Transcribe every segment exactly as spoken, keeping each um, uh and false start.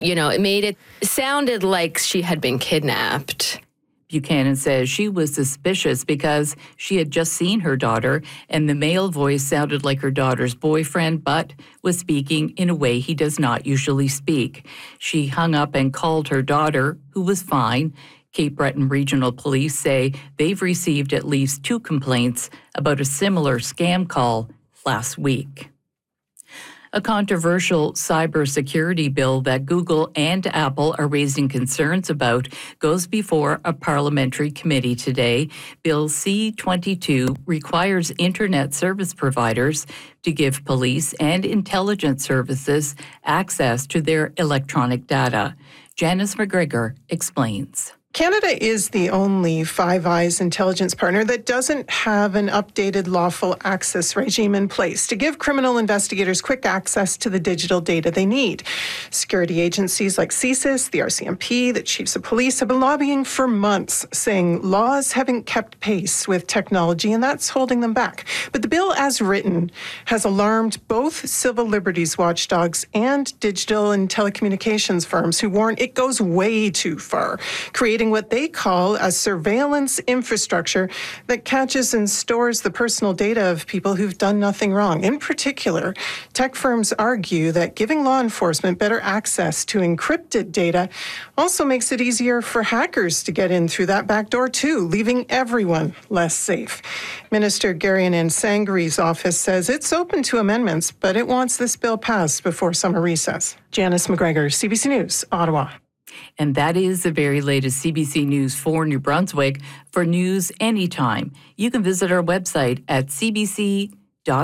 you know, it made it sounded like she had been kidnapped. Buchanan says she was suspicious because she had just seen her daughter, and the male voice sounded like her daughter's boyfriend, but was speaking in a way he does not usually speak. She hung up and called her daughter, who was fine. Cape Breton Regional Police say they've received at least two complaints about a similar scam call last week. A controversial cybersecurity bill that Google and Apple are raising concerns about goes before a parliamentary committee today. Bill C twenty-two requires internet service providers to give police and intelligence services access to their electronic data. Janice McGregor explains. Canada is the only Five Eyes intelligence partner that doesn't have an updated lawful access regime in place to give criminal investigators quick access to the digital data they need. Security agencies like C S I S, the R C M P, the chiefs of police have been lobbying for months, saying laws haven't kept pace with technology, and that's holding them back. But the bill as written has alarmed both civil liberties watchdogs and digital and telecommunications firms who warn it goes way too far, creating what they call a surveillance infrastructure that catches and stores the personal data of people who've done nothing wrong. In particular, tech firms argue that giving law enforcement better access to encrypted data also makes it easier for hackers to get in through that back door too, leaving everyone less safe. Minister Garion Sangri's office says it's open to amendments, but it wants this bill passed before summer recess. Janice McGregor, C B C News, Ottawa. And that is the very latest C B C News for New Brunswick. For news anytime, you can visit our website at cbc.ca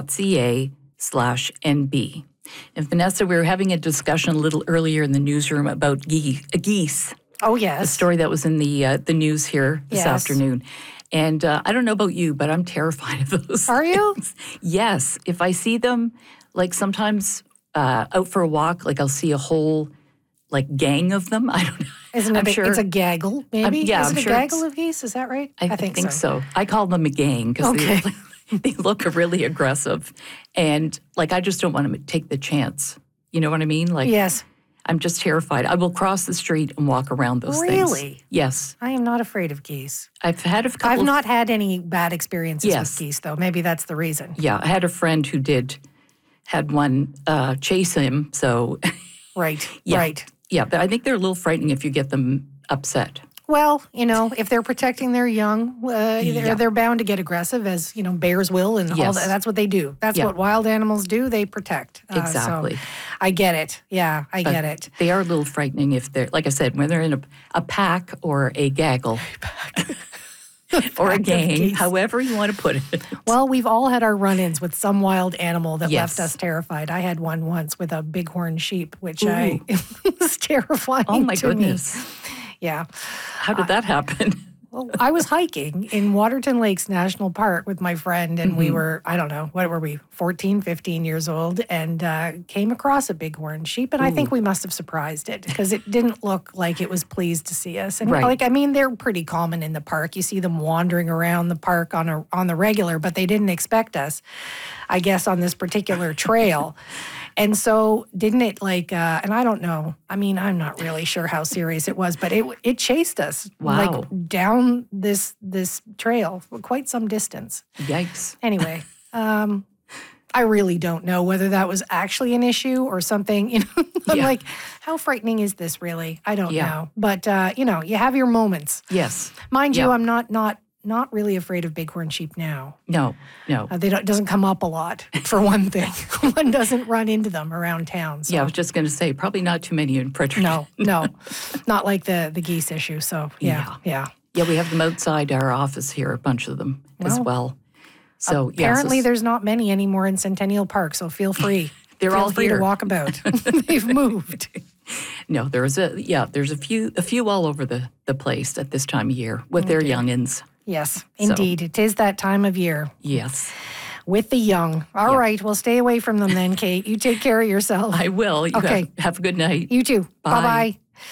slash nb. And Vanessa, we were having a discussion a little earlier in the newsroom about ge- geese. Oh, yes. A story that was in the uh, the news here this yes. afternoon. And uh, I don't know about you, but I'm terrified of those Are you? things. Yes. If I see them, like sometimes uh, out for a walk, like I'll see a whole like gang of them. I don't know. Isn't it? I'm A, sure, it's a gaggle, maybe. I'm, yeah, Is I'm it sure a gaggle of geese? Is that right? I, I think, think so. so. I call them a gang because okay. they, they look really aggressive, and like I just don't want to take the chance. You know what I mean? Like yes. I'm just terrified. I will cross the street and walk around those really? things. Really? Yes. I am not afraid of geese. I've had a couple. I've of, not had any bad experiences yes. with geese, though. Maybe that's the reason. Yeah, I had a friend who did had one uh, chase him. So. Right. yeah. Right. Yeah, but I think they're a little frightening if you get them upset. Well, you know, if they're protecting their young, uh, they're, yeah. they're bound to get aggressive, as, you know, bears will, and yes. all that. That's what they do. That's yeah. what wild animals do. They protect. Uh, exactly. So I get it. Yeah, I but get it. They are a little frightening if they're, like I said, when they're in a, a pack or a gaggle. or a gang, however you want to put it. Well, we've all had our run-ins with some wild animal that yes. left us terrified. I had one once with a bighorn sheep, which Ooh. I it was terrifying. Oh my to goodness! Me. Yeah. How did that happen? Well, I was hiking in Waterton Lakes National Park with my friend, and mm-hmm. we were, I don't know, what were we, fourteen, fifteen years old, and uh, came across a bighorn sheep, and Ooh. I think we must have surprised it because it didn't look like it was pleased to see us. And right. like, I mean, they're pretty common in the park. You see them wandering around the park on a on the regular, but they didn't expect us, I guess, on this particular trail. And so didn't it like, uh, and I don't know, I mean, I'm not really sure how serious it was, but it it chased us wow. like down this this trail for quite some distance. Yikes. Anyway, um, I really don't know whether that was actually an issue or something. You know, I'm yeah. like, how frightening is this really? I don't yeah. know. But, uh, you know, you have your moments. Yes. Mind yeah. you, I'm not not not really afraid of bighorn sheep now. No, no. Uh, they don't, it doesn't come up a lot, for one thing. One doesn't run into them around town. So. Yeah, I was just going to say, probably not too many in Frederick. No, no. Not like the, the geese issue. So, yeah, yeah. Yeah, yeah we have them outside our office here, a bunch of them well, as well. So apparently yeah, so there's not many anymore in Centennial Park, so feel free. They're feel all free here. to walk about. They've moved. No, there's a, yeah, there's a few a few all over the, the place at this time of year with okay. their youngins. Yes, indeed. So, it is that time of year. Yes. With the young. All yeah. right, well, stay away from them then, Kate. You take care of yourself. I will. You okay. Have, have a good night. You too. Bye. Bye-bye.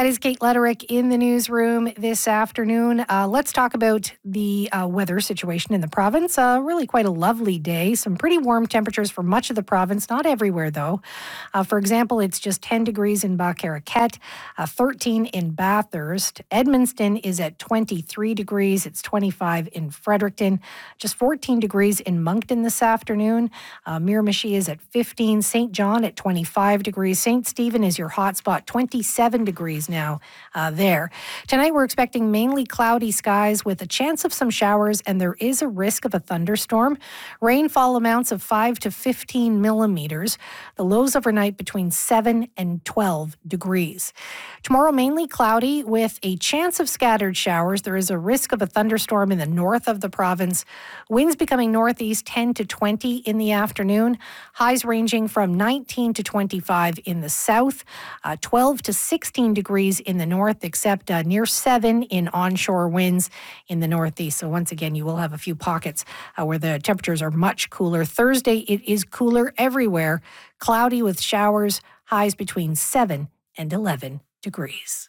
That is Kate Letterick in the newsroom this afternoon. Uh, let's talk about the uh, weather situation in the province. Uh, really quite a lovely day. Some pretty warm temperatures for much of the province, not everywhere though. Uh, for example, it's just ten degrees in Bas-Caraquette, uh, thirteen in Bathurst. Edmundston is at twenty-three degrees. It's twenty-five in Fredericton. Just fourteen degrees in Moncton this afternoon. Uh, Miramichi is at fifteen. Saint John at twenty-five degrees. Saint Stephen is your hotspot, twenty-seven degrees now uh, there. Tonight we're expecting mainly cloudy skies with a chance of some showers, and there is a risk of a thunderstorm. Rainfall amounts of five to fifteen millimeters. The lows overnight between seven and twelve degrees. Tomorrow mainly cloudy with a chance of scattered showers. There is a risk of a thunderstorm in the north of the province. Winds becoming northeast ten to twenty in the afternoon. Highs ranging from nineteen to twenty-five in the south, uh, twelve to sixteen degrees in the north, except uh, near seven in onshore winds in the northeast. So once again, you will have a few pockets uh, where the temperatures are much cooler. Thursday, it is cooler everywhere. Cloudy with showers, highs between seven and eleven degrees.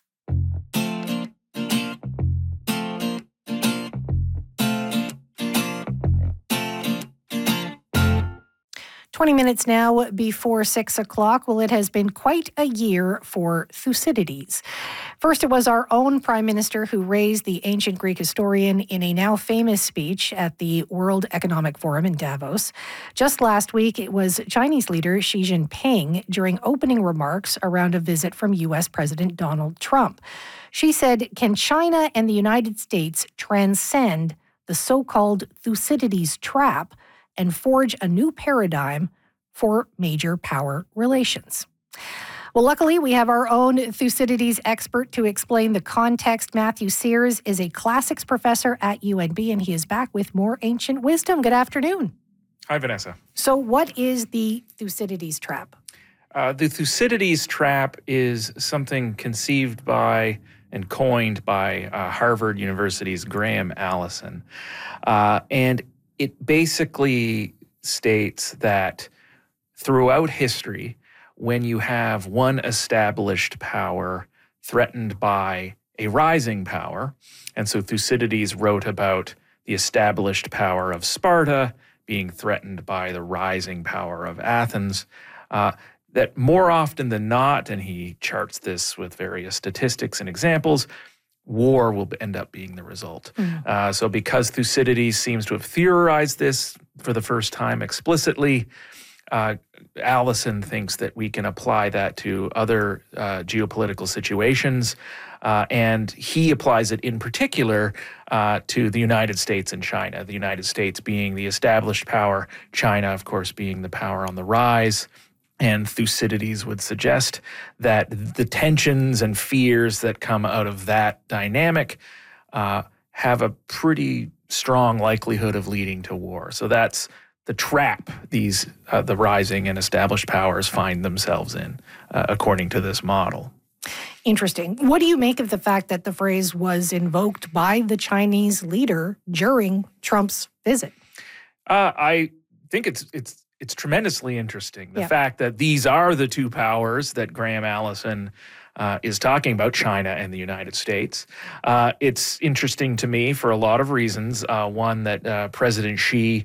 twenty minutes now before six o'clock. Well, it has been quite a year for Thucydides. First, it was our own Prime Minister who raised the ancient Greek historian in a now famous speech at the World Economic Forum in Davos. Just last week, it was Chinese leader Xi Jinping during opening remarks around a visit from U S President Donald Trump. She said, "Can China and the United States transcend the so-called Thucydides trap and forge a new paradigm for major power relations?" Well, luckily, we have our own Thucydides expert to explain the context. Matthew Sears is a classics professor at U N B, and he is back with more ancient wisdom. Good afternoon. Hi, Vanessa. So what is the Thucydides trap? Uh, the Thucydides trap is something conceived by and coined by uh, Harvard University's Graham Allison. Uh, and it basically states that throughout history, when you have one established power threatened by a rising power, and so Thucydides wrote about the established power of Sparta being threatened by the rising power of Athens, uh, that more often than not, and he charts this with various statistics and examples, war will end up being the result. Mm. Uh, so because Thucydides seems to have theorized this for the first time explicitly, uh, Allison thinks that we can apply that to other uh, geopolitical situations, uh, and he applies it in particular uh, to the United States and China, the United States being the established power, China, of course, being the power on the rise. And Thucydides would suggest that the tensions and fears that come out of that dynamic uh, have a pretty strong likelihood of leading to war. So that's the trap these uh, the rising and established powers find themselves in, uh, according to this model. Interesting. What do you make of the fact that the phrase was invoked by the Chinese leader during Trump's visit? Uh, I think it's it's it's tremendously interesting. The yeah. fact that these are the two powers that Graham Allison uh, is talking about, China and the United States. Uh, it's interesting to me for a lot of reasons. Uh, one, that uh, President Xi,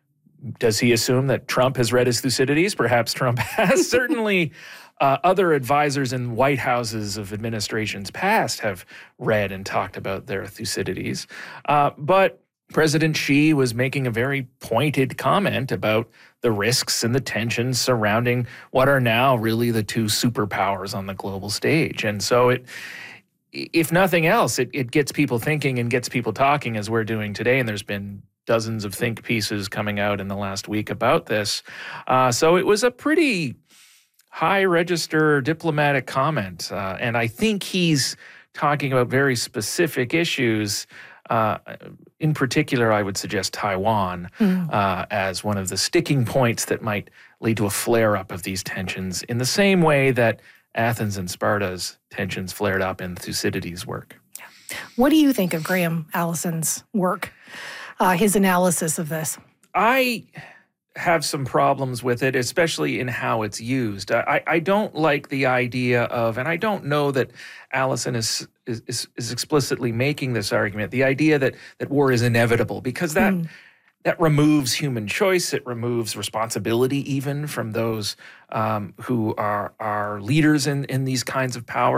does he assume that Trump has read his Thucydides? Perhaps Trump has. Certainly uh, other advisors in White Houses of administrations past have read and talked about their Thucydides. Uh, but President Xi was making a very pointed comment about the risks and the tensions surrounding what are now really the two superpowers on the global stage. And so it, if nothing else, it, it gets people thinking and gets people talking, as we're doing today. And there's been dozens of think pieces coming out in the last week about this. Uh, so it was a pretty high register diplomatic comment. Uh, and I think he's talking about very specific issues. Uh, in particular, I would suggest Taiwan mm. uh, as one of the sticking points that might lead to a flare-up of these tensions in the same way that Athens and Sparta's tensions flared up in Thucydides' work. What do you think of Graham Allison's work, uh, his analysis of this? I have some problems with it, especially in how it's used. I, I don't like the idea of, and I don't know that Allison is is, is explicitly making this argument, the idea that that war is inevitable, because that mm. that removes human choice. It removes responsibility even from those um, who are are leaders in in these kinds of power.